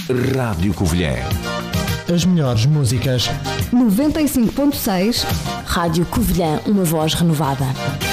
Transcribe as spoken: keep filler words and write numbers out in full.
Rádio Covilhã. As melhores músicas. noventa e cinco ponto seis Rádio Covilhã, uma voz renovada.